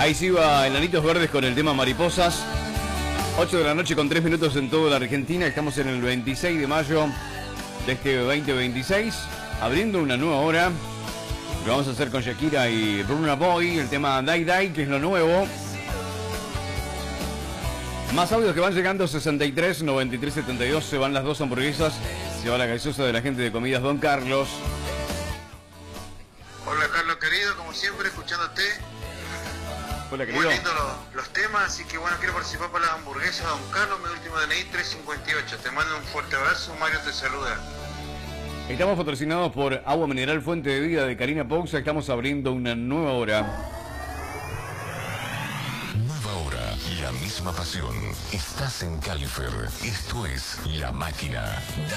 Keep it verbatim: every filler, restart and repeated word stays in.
Ahí sí va Enanitos Verdes con el tema Mariposas. ocho de la noche con tres minutos en toda la Argentina. Estamos en el veintiséis de mayo de este veinte veintiséis, abriendo una nueva hora. Lo vamos a hacer con Shakira y Burna Boy, el tema Die Die, que es lo nuevo. Más audios que van llegando, sesenta y tres, noventa y tres, setenta y dos. Se van las dos hamburguesas. Se va la gaseosa de la gente de Comidas Don Carlos. Hola Carlos querido, como siempre escuchándote. Hola querido. Muy lindos los, los temas, así que bueno, quiero participar por las hamburguesas Don Carlos, mi último D N I tres cincuenta y ocho. Te mando un fuerte abrazo, Mario te saluda. Estamos patrocinados por Agua Mineral Fuente de Vida de Karina Pousa. Estamos abriendo una nueva hora. Nueva hora, la misma pasión. Estás en Califer. Esto es La Máquina.